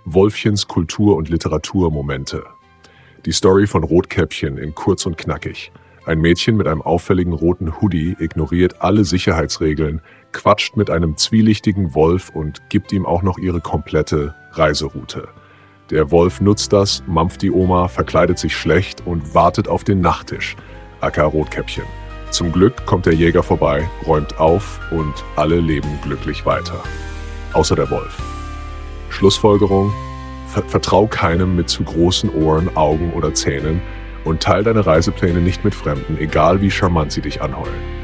Wolfchens Kultur- und Literaturmomente. Die Story von Rotkäppchen in kurz und knackig. Ein Mädchen mit einem auffälligen roten Hoodie ignoriert alle Sicherheitsregeln, quatscht mit einem zwielichtigen Wolf und gibt ihm auch noch ihre komplette Reiseroute. Der Wolf nutzt das, mampft die Oma, verkleidet sich schlecht und wartet auf den Nachttisch, aka Rotkäppchen. Zum Glück kommt der Jäger vorbei, räumt auf und alle leben glücklich weiter. Außer der Wolf. Schlussfolgerung: Vertrau keinem mit zu großen Ohren, Augen oder Zähnen und teil deine Reisepläne nicht mit Fremden, egal wie charmant sie dich anheulen.